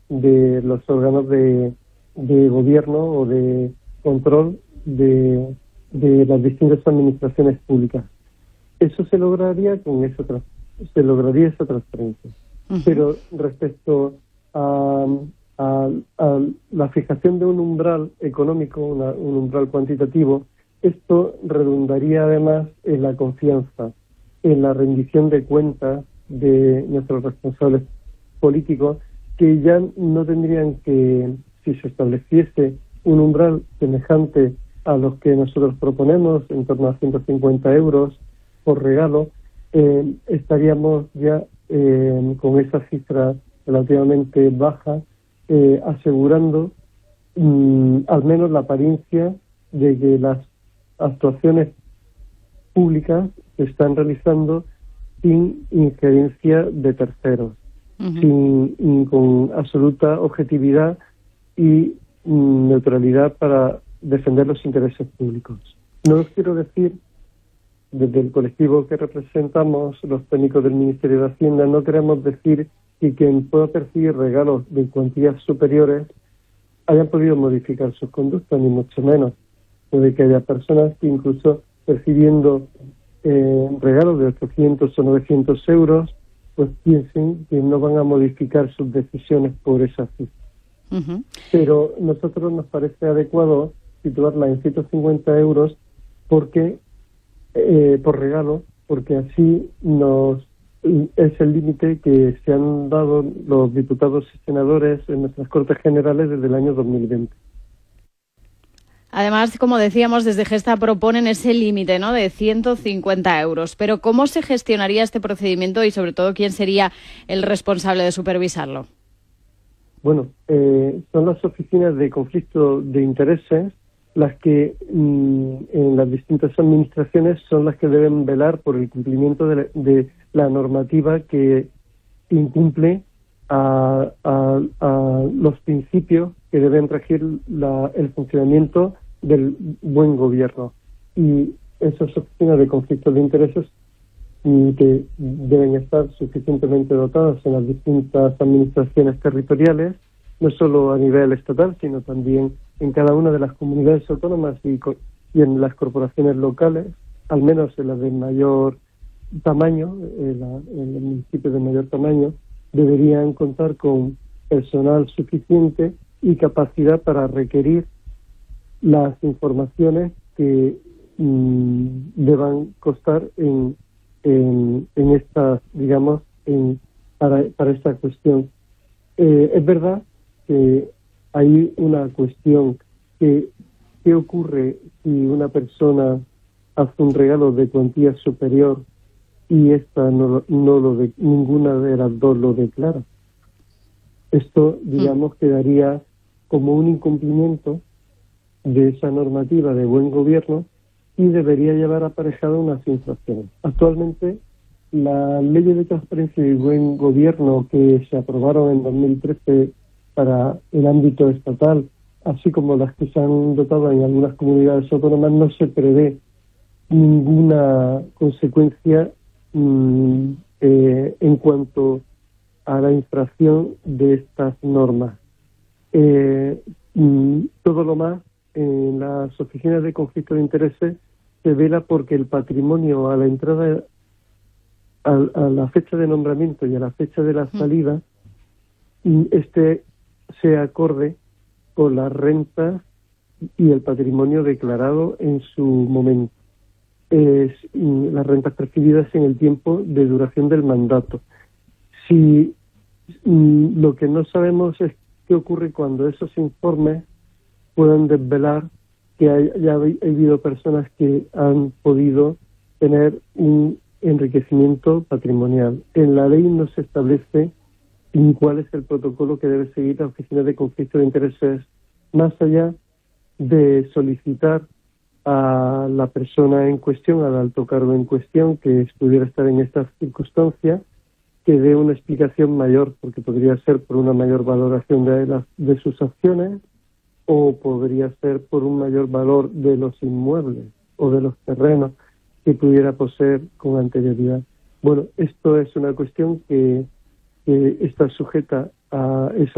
de los órganos de gobierno o de control de las distintas administraciones públicas. Eso se lograría esa transparencia. Uh-huh. Pero respecto a la fijación de un umbral económico, un umbral cuantitativo, esto redundaría además en la confianza, en la rendición de cuentas de nuestros responsables políticos, que ya no tendrían que, si se estableciese un umbral semejante a los que nosotros proponemos, en torno a 150 euros por regalo, estaríamos ya con esa cifra relativamente baja, asegurando al menos la apariencia de que las actuaciones públicas se están realizando sin injerencia de terceros, uh-huh, con absoluta objetividad y neutralidad para defender los intereses públicos. No os quiero decir, desde el colectivo que representamos, los técnicos del Ministerio de Hacienda, no queremos decir que quien pueda percibir regalos de cuantías superiores hayan podido modificar sus conductas, ni mucho menos. Puede que haya personas que incluso percibiendo regalos de 800 o 900 euros, pues piensen que no van a modificar sus decisiones por esa cifra. Uh-huh. Pero a nosotros nos parece adecuado situarla en 150 euros porque por regalo, porque así es el límite que se han dado los diputados y senadores en nuestras Cortes Generales desde el año 2020. Además, como decíamos, desde Gesta proponen ese límite, ¿no?, de 150 euros. Pero ¿cómo se gestionaría este procedimiento y, sobre todo, quién sería el responsable de supervisarlo? Bueno, son las oficinas de conflicto de intereses las que en las distintas administraciones son las que deben velar por el cumplimiento de la normativa que incumple a los principios que deben regir el funcionamiento del buen gobierno. Y esas oficinas de conflicto de intereses que deben estar suficientemente dotadas en las distintas administraciones territoriales, no solo a nivel estatal, sino también en cada una de las comunidades autónomas y en las corporaciones locales, al menos en las de mayor tamaño, en el municipio de mayor tamaño, deberían contar con personal suficiente y capacidad para requerir las informaciones que deban constar en estas, digamos, para esta cuestión. Es verdad que hay una cuestión ¿qué ocurre si una persona hace un regalo de cuantía superior y esta ninguna de las dos lo declara? Esto, digamos, quedaría como un incumplimiento de esa normativa de buen gobierno y debería llevar aparejado unas infracciones. Actualmente, las leyes de transparencia y buen gobierno que se aprobaron en 2013 para el ámbito estatal, así como las que se han dotado en algunas comunidades autónomas, no se prevé ninguna consecuencia en cuanto a la infracción de estas normas. Todo lo más, en las oficinas de conflicto de intereses se vela porque el patrimonio a la entrada, a la fecha de nombramiento y a la fecha de la salida, sea acorde con las rentas y el patrimonio declarado en su momento. Las rentas percibidas en el tiempo de duración del mandato. Si lo que no sabemos es qué ocurre cuando esos informes puedan desvelar que ha habido personas que han podido tener un enriquecimiento patrimonial. En la ley no se establece cuál es el protocolo que debe seguir la Oficina de Conflicto de Intereses, más allá de solicitar a la persona en cuestión, al alto cargo en cuestión, que pudiera estar en estas circunstancias, que dé una explicación mayor, porque podría ser por una mayor valoración de sus acciones, o podría ser por un mayor valor de los inmuebles o de los terrenos que pudiera poseer con anterioridad. Bueno, esto es una cuestión que está sujeta a esa